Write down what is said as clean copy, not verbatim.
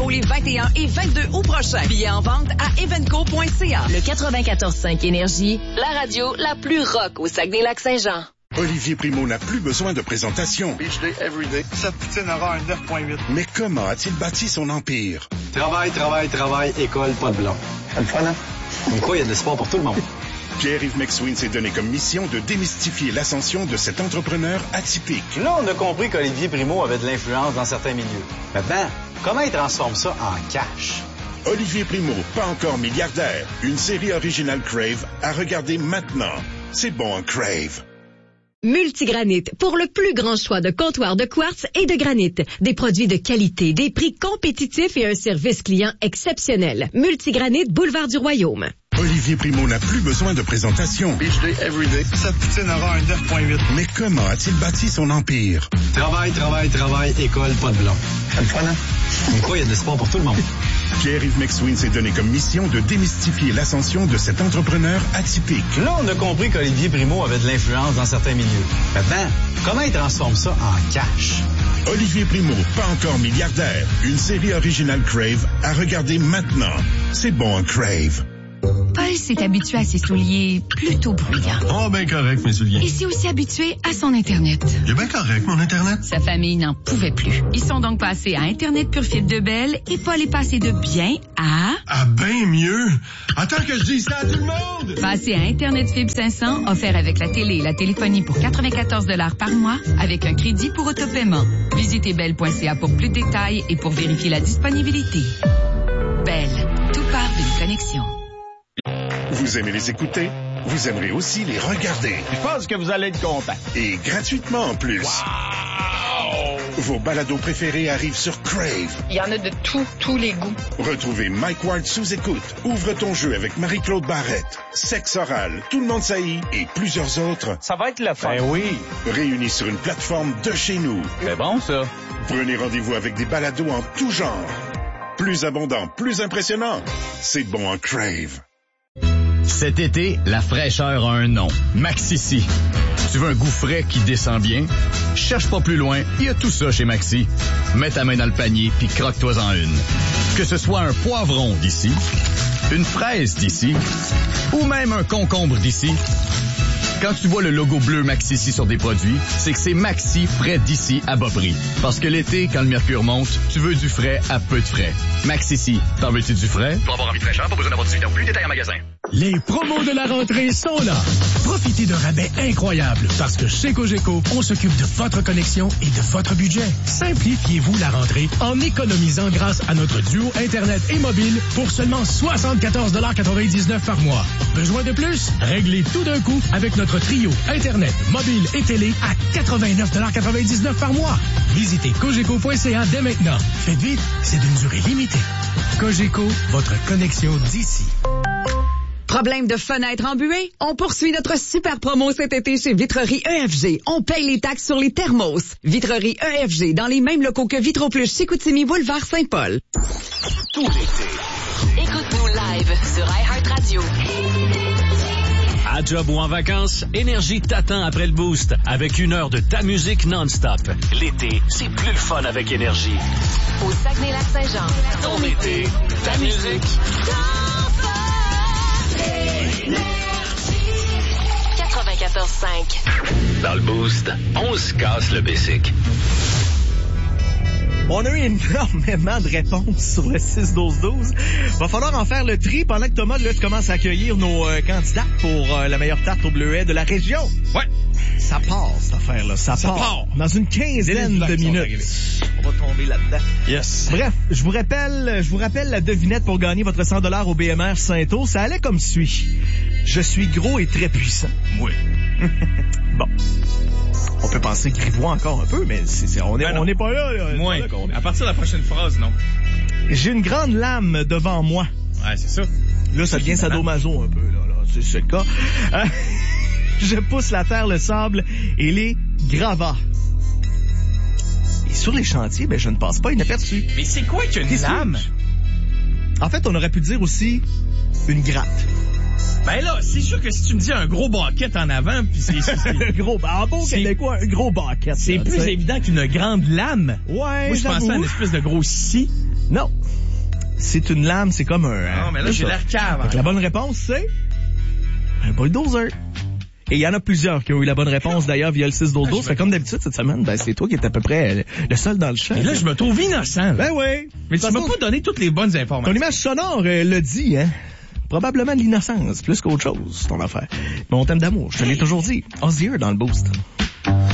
les 21 et 22 août prochains. Billets en vente à evenco.ca. Le 94.5 Énergie, la radio la plus rock au Saguenay-Lac-Saint-Jean. Olivier Primo n'a plus besoin de présentation. Beach day, everyday. Cette poutine aura un 9.8. Mais comment a-t-il bâti son empire? Travail, école, pas de blanc. C'est le fun, hein? Comme quoi, il y a de l'espoir pour tout le monde. Pierre-Yves McSween s'est donné comme mission de démystifier l'ascension de cet entrepreneur atypique. Là, on a compris qu'Olivier Primo avait de l'influence dans certains milieux. Maintenant, comment il transforme ça en cash? Olivier Primo, pas encore milliardaire. Une série originale Crave à regarder maintenant. C'est bon en Crave. Multigranit, pour le plus grand choix de comptoirs de quartz et de granit. Des produits de qualité, des prix compétitifs et un service client exceptionnel. Multigranit, boulevard du Royaume. Olivier Primo n'a plus besoin de présentation. Beach day, everyday. Cette poutine aura un 9.8. Mais comment a-t-il bâti son empire? Travail, école, pas de blanc. C'est le fun, hein? Comme quoi, il y a de l'espoir pour tout le monde. Pierre-Yves McSween s'est donné comme mission de démystifier l'ascension de cet entrepreneur atypique. Là, on a compris qu'Olivier Primo avait de l'influence dans certains milieux. Maintenant, comment il transforme ça en cash? Olivier Primo, pas encore milliardaire. Une série originale Crave à regarder maintenant. C'est bon en Crave. Paul s'est habitué à ses souliers plutôt bruyants. Oh, ben correct, mes souliers. Il s'est aussi habitué à son Internet. Il est bien correct, mon Internet. Sa famille n'en pouvait plus. Ils sont donc passés à Internet pure fibre de Bell et Paul est passé de bien à... Ah, ben mieux. Attends que je dise ça à tout le monde. Passé à Internet fibre 500, offert avec la télé et la téléphonie pour 94 $ par mois, avec un crédit pour autopaiement. Visitez bell.ca pour plus de détails et pour vérifier la disponibilité. Bell, tout part d'une connexion. Vous aimez les écouter? Vous aimerez aussi les regarder. Je pense que vous allez être content. Et gratuitement en plus. Wow! Vos balados préférés arrivent sur Crave. Il y en a de tous les goûts. Retrouvez Mike Ward sous écoute. Ouvre ton jeu avec Marie-Claude Barrette. Sexe oral, Tout le monde saillit et plusieurs autres. Ça va être le fun. Ben oui. Réunis sur une plateforme de chez nous. C'est bon, ça. Prenez rendez-vous avec des balados en tout genre. Plus abondant, plus impressionnant. C'est bon en Crave. Cet été, la fraîcheur a un nom. Maxi. Tu veux un goût frais qui descend bien? Cherche pas plus loin, il y a tout ça chez Maxi. Mets ta main dans le panier puis croque-toi-en une. Que ce soit un poivron d'ici, une fraise d'ici, ou même un concombre d'ici. Quand tu vois le logo bleu Maxi sur des produits, c'est que c'est Maxi frais d'ici à bas prix. Parce que l'été, quand le mercure monte, tu veux du frais à peu de frais. Maxi, t'en veux-tu du frais? Pour avoir envie de fraîcheur, pas besoin d'avoir 18 ans. Plus de détails en magasin. Les promos de la rentrée sont là. Profitez de rabais incroyables parce que chez Cogeco, on s'occupe de votre connexion et de votre budget. Simplifiez-vous la rentrée en économisant grâce à notre duo Internet et mobile pour seulement 74,99 $ par mois. Besoin de plus? Réglez tout d'un coup avec notre trio Internet, mobile et télé à 89,99 $ par mois. Visitez cogeco.ca dès maintenant. Faites vite, c'est d'une durée limitée. Cogeco, votre connexion d'ici. Problème de fenêtre embuée? On poursuit notre super promo cet été chez Vitrerie EFG. On paye les taxes sur les thermos. Vitrerie EFG, dans les mêmes locaux que Vitro-Plus Chicoutimi, boulevard Saint-Paul. Tout l'été. Écoute-nous live sur iHeartRadio. À job ou en vacances, Énergie t'attend après le boost avec 1 heure de ta musique non-stop. L'été, c'est plus le fun avec Énergie. Au Saguenay-Lac-Saint-Jean. Ton été, ta musique. 94.5. Dans le boost, on se casse le basic. On a eu énormément de réponses sur le 6-12-12. Va falloir en faire le tri pendant que Thomas, là, tu commences à accueillir nos candidats pour la meilleure tarte au bleuet de la région. Ouais. Ça part, cette affaire-là. Ça part. Dans une quinzaine de minutes. On va tomber là-dedans. Yes. Bref, je vous rappelle la devinette pour gagner votre 100 $ au BMR Saint-Eau. Ça allait comme suit. Je suis gros et très puissant. Oui. Bon. On peut penser grivois encore un peu, mais on n'est pas là. Moins. À partir de la prochaine phrase, non. J'ai une grande lame devant moi. Ouais, c'est ça. Là, ça devient sadomaso un peu. Là. C'est le cas. Je pousse la terre, le sable et les gravats. Et sur les chantiers, je ne passe pas inaperçu. Mais c'est quoi qu'une lame? En fait, on aurait pu dire aussi une gratte. Ben là, c'est sûr que si tu me dis un gros bucket en avant, puis c'est un gros québécois, un gros bucket. C'est plus évident qu'une grande lame. Ouais. Moi, je pensais à une espèce de gros scie. Non. C'est une lame, c'est comme un... Non, mais là, j'ai l'air cave. La bonne réponse, c'est... un bulldozer. Et il y en a plusieurs qui ont eu la bonne réponse, d'ailleurs, via le 6-12-12. Fait comme d'habitude, cette semaine, ben, c'est toi qui es à peu près le seul dans le champ. Et là, je me trouve innocent. Ben oui. Mais tu m'as pas donné toutes les bonnes informations. Ton image sonore le dit, hein. Probablement de l'innocence, plus qu'autre chose, ton affaire. Mais on t'aime d'amour, je te l'ai toujours dit. Ozzy dans le boost.